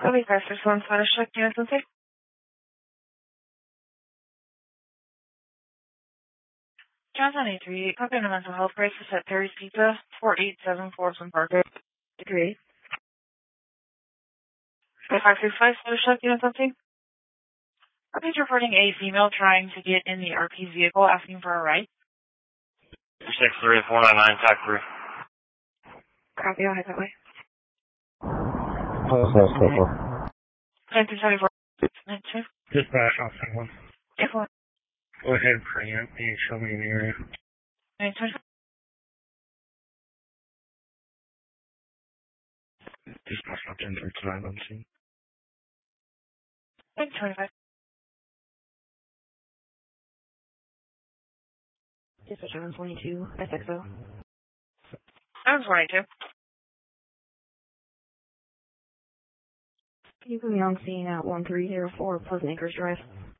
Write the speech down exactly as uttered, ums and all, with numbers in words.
Copy five six one Spanish check unit something. Johnson A three, copy on a mental health crisis at Perry's Pizza, four eight seven four from Parker. Degree. five six five Spanish check unit something. Copy reporting a female trying to get in the R P vehicle asking for a ride. six three four nine nine, tack three. Copy, I'll head that way. nine two seven four. nine two. Dispatch, I'll send one. F one. Go ahead and preempt me and show me an area. nine two. Dispatch, I'll ten three two nine, unseen. nine twenty-five. Dispatch one twenty-two, S X O. I'm twenty-two. Can you put me on scene at one three zero four Pleasant Acres Drive?